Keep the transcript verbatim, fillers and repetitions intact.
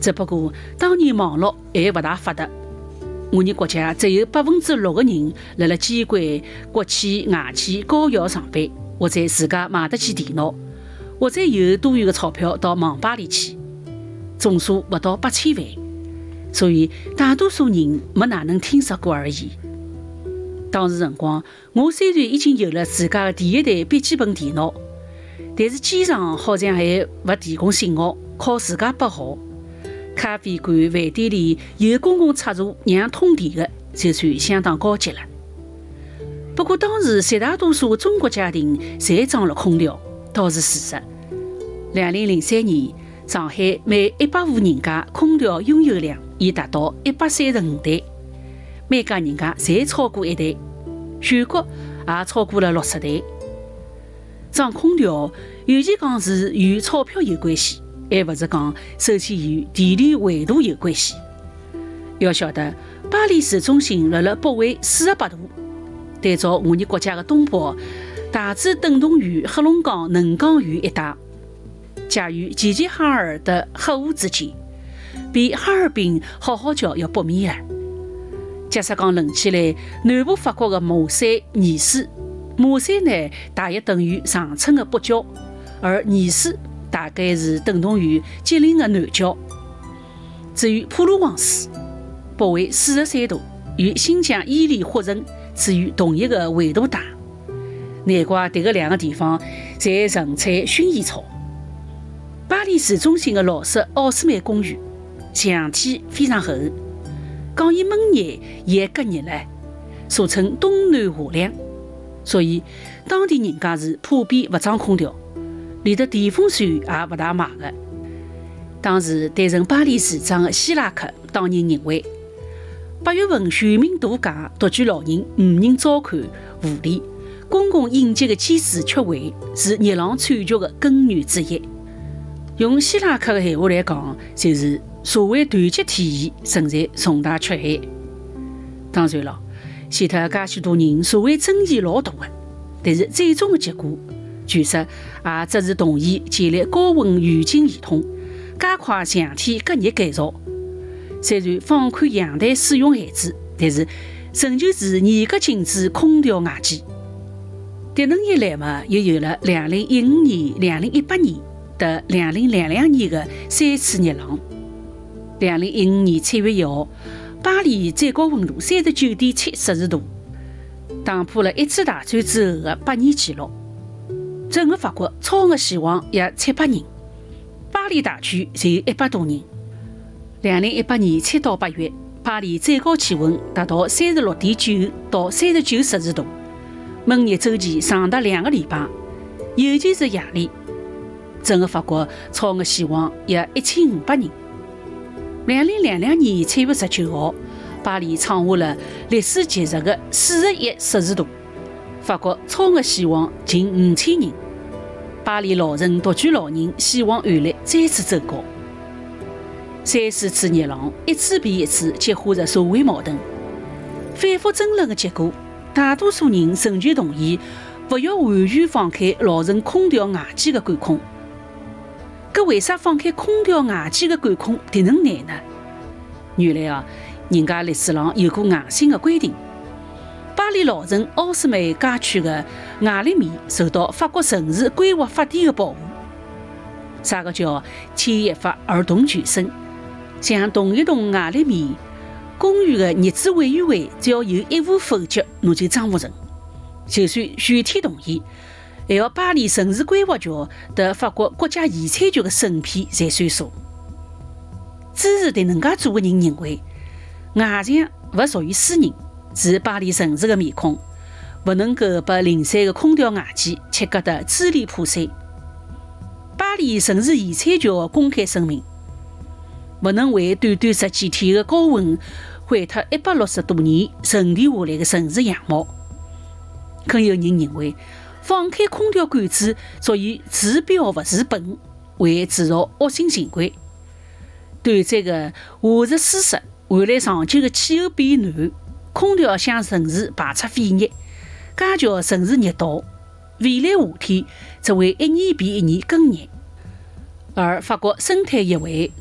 只不过当年网络还勿大发达，我们国家只有百分之六的人辣辣监管国企、外企、高校上班，或者自家买得起电脑，或者有多余的钞票到网吧里去，总数勿到八千万，所以大多数人没哪能听说过而已。当时辰光，我虽然已经有了自家的第一台笔记本电脑，但是机上好像还勿提供信号，靠自家拨号。咖啡馆、饭店里有公共插座让通电的，就算相当高级了。不过当时绝大多数中国家庭侪装了空调，倒是事实。二零零三年，上海每一百户人家空调拥有量已达到一百三十五台，每家人家侪超过一台，全国也超过了六十台。装空调，与其讲是与钞票有关系，还不是讲首先与地理纬度有关系。要晓得，巴黎市中心辣辣北纬四十八度，对照我们国家的东北，大致等同于黑龙江能江县一带，介于齐齐哈尔的黑湖之间，比哈尔滨好好叫要北面了。假设讲论起来，南部法国的马赛、尼斯，马赛呢大约等于长春的北郊，而尼斯大概是等同于吉林的南郊。至于普鲁旺斯，北纬四十三度，与新疆伊犁霍城处于同一个纬度带，难怪这个两个地方侪盛产薰衣草。巴黎市中心的老式奥斯曼公寓，墙体非常厚，讲伊闷热也隔热了，俗称冬暖夏凉，所以当地人家是普遍勿装空调，连得电风扇也勿大买的。当时担任巴黎市长的希拉克当年认为，八月份全民度假、独居老人无人照看护理、公共应急的机制缺位是热浪惨剧的根源之一。用希拉克的闲话来讲，就是社会团结体系存在重大缺陷。当然了，死脱介许多人，社会争议老大的，但是最终的结果，据说也只是同意建立高温预警系统，加快墙体隔热改造。虽然放宽阳台使用限制，但是仍旧是严格禁止空调外机。迭能一来嘛，又有了二零一五年、二零一八年和二零二两年的三次热浪。二零一五年七月一号，巴黎最高温度三十九点七摄氏度，打破了一次大战之后的百年纪录。整个法国超额死亡约七百人，巴黎大区就有一百多人。二零一八年七到八月，巴黎最高气温达到三十六点九到三十九摄氏度，闷热周期长达两个礼拜，尤其是夜里，整个法国超额死亡约一千五百人。二零二两年七月十九号，巴黎创下了历史极热的四十一摄氏度，法国超额死亡近五千人，巴黎老人、独居老人死亡案例再次走高。三四次热浪一次比一次激化着社会矛盾，反复争论的结果，大多数人仍旧同意不要完全放开老人空调外机的管控。搿为啥放开空调外机的管控迭能难呢？原来啊，人家历史上有过硬性的规定，巴黎老城奥斯曼街区的外立面受到法国城市规划法典的保护。啥个叫牵一发而动全身？像同一栋外立面，公寓的业主委员会只要有一户否决，侬就装不成。就算全体同意，还要巴黎城市规划局和法国国家遗产局的审批才算数。支持迭能介做的人认为，外墙勿属于私人，是巴黎城市的面孔，勿能够被零散的空调外机切割得支离破碎。巴黎城市遗产局的公开声明，勿能为短短十几天的高温毁脱一百六十多年沉淀下来的城市样貌。更有人认为，放开空调管制属于治标勿治本，为制造恶性循环。短暂的夏日舒适换来长久的气候变暖，空调向城市排出废热，加强城市热岛。未来夏天只会一年比一年更热。而法国生态协会